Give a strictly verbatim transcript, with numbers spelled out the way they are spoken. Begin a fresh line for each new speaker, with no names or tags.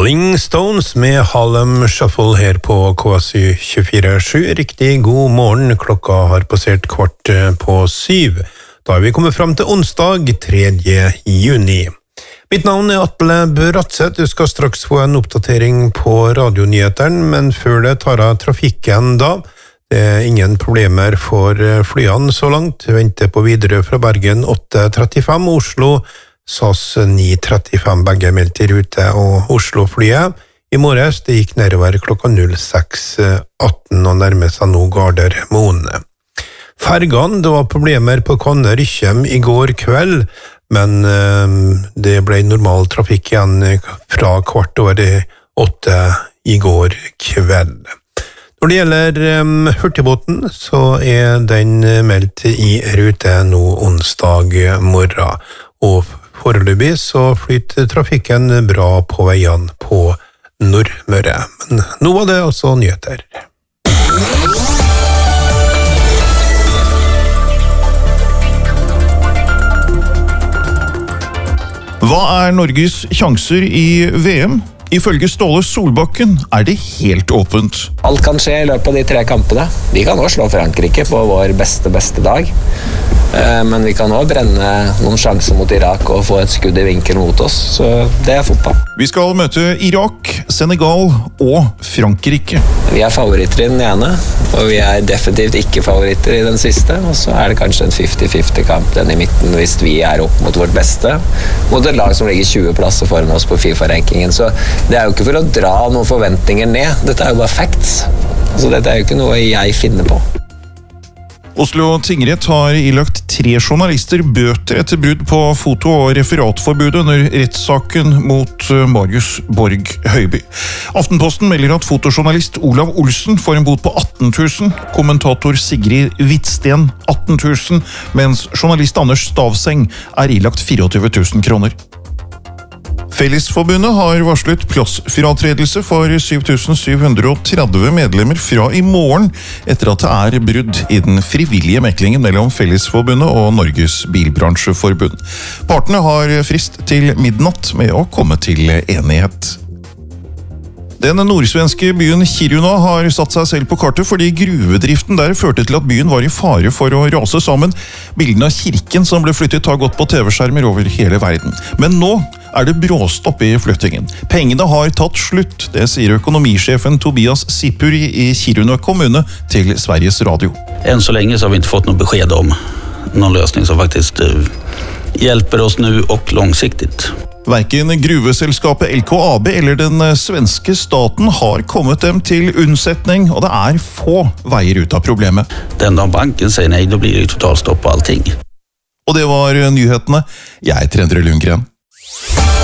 Rolling Stones med Harlem Shuffle her på K S Y tjuefire sju. Riktig god morgen, klokka har passert kvart på syv. Da er vi kommet frem til onsdag tredje juni. Mitt navn er Atle Bratseth. Du skal straks få en oppdatering på radionyheteren, men før det tar jeg trafikken da. Det er ingen problemer for flyene så langt. Vi venter på videre fra Bergen åtte trettifem, Oslo S A S ni trettifem, begge meldt i rute, og Oslo-flyet i morges, det gikk nedover klokka seks atten og nærmer seg nå Gardermoen. Fergene, det var problemer på Kanne Rykkjem i går kveld, men eh, det ble normal trafikk igjen fra kvart over åtte i går kveld. Når det gjelder um, hurtigbåten, så er den meldt i rute nå onsdag morgen, og foreløpig så flyter trafikken bra på veiene på Nordmøre. Men nå var det altså nyheter.
Hva er Norges sjanser i V M? Ifølge Ståle Solbakken er det helt åpent.
Alt kan skje i løpet av de tre kampene. Vi kan også slå Frankrike på vår beste, beste dag. Men vi kan også brenne noen sjanser mot Irak og få et skudd i vinkel mot oss. Så det er fotball. Vi skal møte Irak, Senegal og Frankrike. Vi er favoritter i den ene, og vi er definitivt ikke favoritter i den siste. Og så er det kanskje en femti-femti kamp den i midten hvis vi er opp mot vårt beste. Mot et lag som ligger tjue plasser foran oss på FIFA-rankingen. Så det er jo ikke for å dra noen forventninger ned. Dette er jo bare facts. Så dette er jo ikke noe jeg finner på.
Oslo tingrett har ilagt tre journalister bøter etter brudd på foto- og referatforbudet under rettssaken mot Marius Borg Høiby. Aftenposten melder at fotojournalist Olav Olsen får en bot på atten tusen, kommentator Sigrid Hvitsten atten tusen, mens journalist Anders Stavseng er ilagt fireogtyve tusen kroner. Fellesforbundet har varslet plassfratredelse for syv tusen syv hundre tretti medlemmer fra i morgen, etter at det er brudd i den frivillige meklingen mellom Fellesforbundet og Norges Bilbransjeforbund. Partene har frist til midnatt med å komme til enighet. Den nordsvenske byen Kiruna har satt seg selv på kartet fordi gruvedriften der førte til at byen var i fare for å rase sammen. Bildene av kirken som ble flyttet har gått på T V-skjermer over hele verden. Men nå er det bråstopp i flyttingen. Pengene har tatt slutt, det sier økonomisjefen Tobias Sipuri i Kiruna kommune til Sveriges Radio.
Än så länge så har vi inte fått något besked om någon lösning som faktiskt hjälper oss nu och långsiktigt.
Hverken gruveselskapet L K A B eller den svenske staten har kommet dem til unnsetning, og det er få veier ut av problemet.
Den dagen banken sier nei, da blir det totalstopp på allting.
Og det var nyhetene. Jeg heter Endre Lundgren.